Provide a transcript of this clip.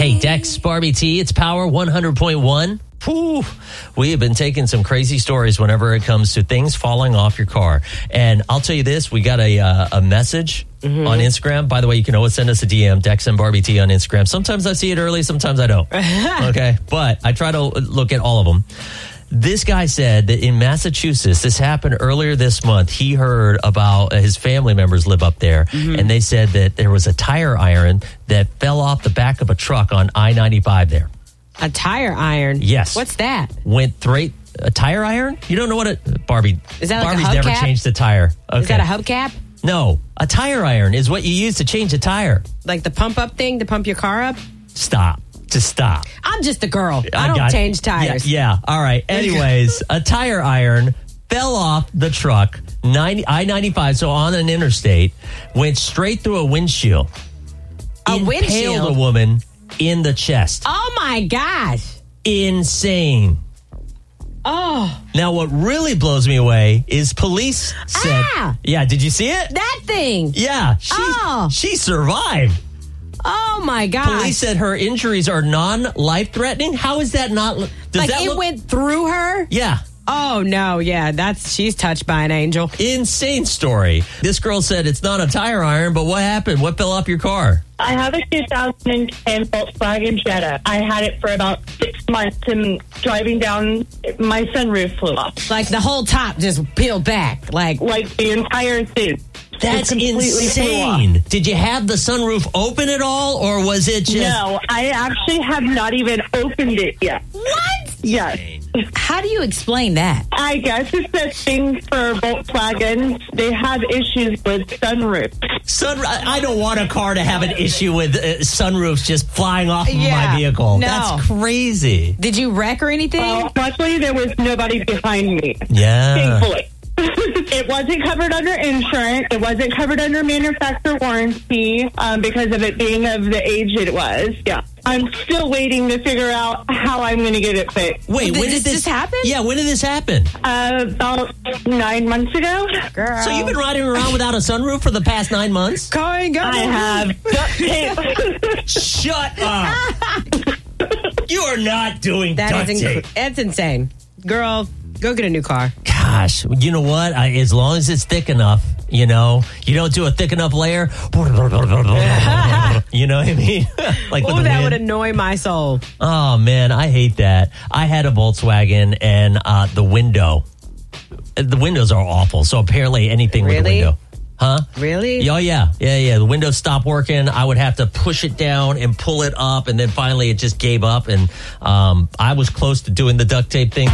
Hey, Dex, Barbie T, it's Power 100.1. Whew. We have been taking some crazy stories whenever it comes to things falling off your car. And I'll tell you this, we got a message on Instagram. By the way, you can always send us a DM, Dex and Barbie T on Instagram. Sometimes I see it early, sometimes I don't. Okay, but I try to look at all of them. This guy said that in Massachusetts, this happened earlier this month. He heard about his family members live up there, and they said that there was a tire iron that fell off the back of a truck on I-95 there. A tire iron? Yes. What's that? Went straight. A tire iron? You don't know what Barbie. Is that like Barbie's a never hubcap? changed a tire. Okay. Is that a hubcap? No. A tire iron is what you use to change a tire. Like the pump up thing to pump your car up? Stop. Just stop. I'm just a girl. I don't change tires. Yeah. All right. Anyways, a tire iron fell off the truck, I-95, so on an interstate, went straight through a windshield. Impaled a woman in the chest. Oh, my gosh. Insane. Oh. Now, what really blows me away is police said... Yeah, did you see it? That thing. Yeah. She survived. Oh, my gosh. Police said her injuries are non-life-threatening. How is that not... Went through her? Yeah. Oh, no, yeah, she's touched by an angel. Insane story. This girl said it's not a tire iron, but what happened? What fell off your car? I have a 2010 Volkswagen Jetta. I had it for about 6 months, and driving down, my sunroof flew off. Like the whole top just peeled back. Like the entire thing. That's insane. Did you have the sunroof open at all, or was it just... No, I actually have not even opened it yet. What? Yes. How do you explain that? I guess it's a thing for Volkswagen. They have issues with sunroofs. I don't want a car to have an issue with sunroofs just flying off of my vehicle. No. That's crazy. Did you wreck or anything? Well, luckily there was nobody behind me. Yeah. Thankfully. It wasn't covered under insurance. It wasn't covered under manufacturer warranty because of it being of the age it was. Yeah. I'm still waiting to figure out how I'm going to get it fixed. Wait, when did this happen? Yeah, when did this happen? About 9 months ago. Girl. So you've been riding around without a sunroof for the past 9 months? I have. Shut up. You are not doing duct tape. That's insane. Girl, go get a new car. Gosh, you know what? As long as it's thick enough, you don't do a thick enough layer. You know what I mean? That would annoy my soul. Oh, man, I hate that. I had a Volkswagen, and the windows are awful. So apparently anything with a window. Huh? Really? Oh, yeah. The windows stopped working. I would have to push it down and pull it up, and then finally it just gave up, and I was close to doing the duct tape thing.